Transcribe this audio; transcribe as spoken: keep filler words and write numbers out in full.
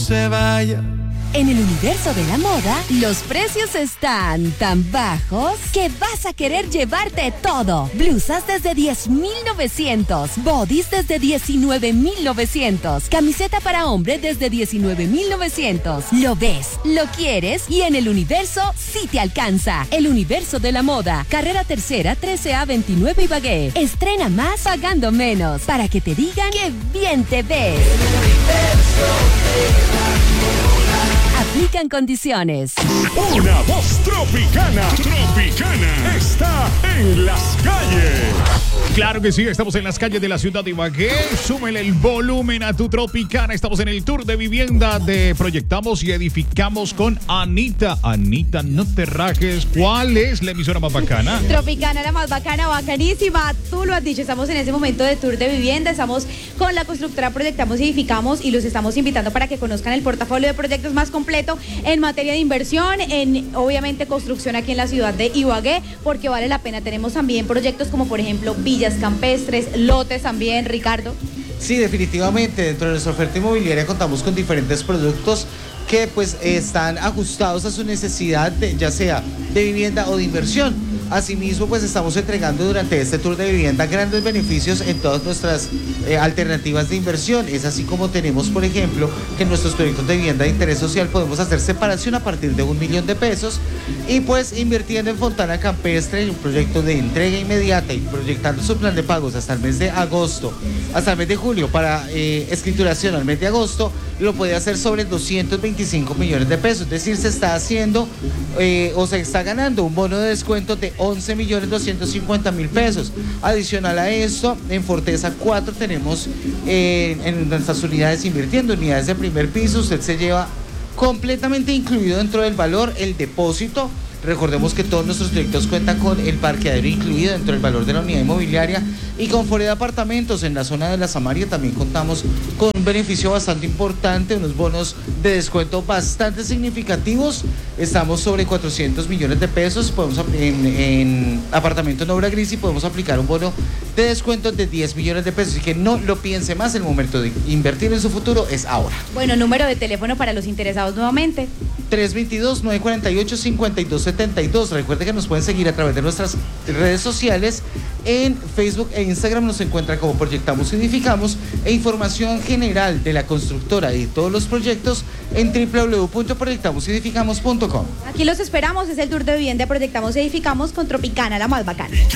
se vaya. En el universo de la moda, los precios están tan bajos que vas a querer llevarte todo. Blusas desde diez mil novecientos, bodys desde diecinueve mil novecientos, camiseta para hombre desde diecinueve mil novecientos. Lo ves, lo quieres y en el universo sí te alcanza. El universo de la moda, carrera tercera, trece A veintinueve Ibagué. Estrena más pagando menos para que te digan que bien te ves. Aplican condiciones. Una voz tropicana, tropicana, está en las calles. Claro que sí, estamos en las calles de la ciudad de Ibagué. Súmele el volumen a tu Tropicana. Estamos en el tour de vivienda de Proyectamos y Edificamos con Anita. Anita, no te rajes. ¿Cuál es la emisora más bacana? Tropicana, la más bacana, bacanísima. Tú lo has dicho, estamos en ese momento de tour de vivienda. Estamos con la constructora Proyectamos y Edificamos y los estamos invitando para que conozcan el portafolio de proyectos más completo en materia de inversión, en obviamente construcción aquí en la ciudad de Ibagué, porque vale la pena. Tenemos también proyectos como por ejemplo villas campestres, lotes también, Ricardo. Sí, definitivamente, dentro de nuestra oferta inmobiliaria contamos con diferentes productos que pues están ajustados a su necesidad, de, ya sea de vivienda o de inversión. Asimismo, pues estamos entregando durante este tour de vivienda grandes beneficios en todas nuestras eh, alternativas de inversión. Es así como tenemos, por ejemplo, que en nuestros proyectos de vivienda de interés social podemos hacer separación a partir de un millón de pesos y pues invirtiendo en Fontana Campestre, un proyecto de entrega inmediata y proyectando su plan de pagos hasta el mes de agosto, hasta el mes de julio para eh, escrituración al mes de agosto, lo puede hacer sobre doscientos veinticinco millones de pesos. Es decir, se está haciendo eh, o se está ganando un bono de descuento de once millones doscientos cincuenta mil pesos. Adicional a esto, en Forteza cuatro tenemos eh, en nuestras unidades invirtiendo, unidades de primer piso, usted se lleva completamente incluido dentro del valor el depósito. Recordemos que todos nuestros proyectos cuentan con el parqueadero incluido dentro del valor de la unidad inmobiliaria y con Fore de Apartamentos en la zona de la Samaria también contamos con un beneficio bastante importante, unos bonos de descuento bastante significativos. Estamos sobre cuatrocientos millones de pesos, podemos en, en apartamento en obra gris y podemos aplicar un bono de descuento de diez millones de pesos. Así que no lo piense más, el momento de invertir en su futuro es ahora. Bueno, número de teléfono para los interesados nuevamente. tres dos dos, nueve cuatro ocho, cinco dos siete dos. Recuerde que nos pueden seguir a través de nuestras redes sociales. En Facebook e Instagram nos encuentra como Proyectamos y Edificamos, e información general de la constructora y todos los proyectos en doble u doble u doble u punto proyectamos y edificamos punto com. Aquí los esperamos, es el tour de vivienda Proyectamos y Edificamos con Tropicana, la más bacana.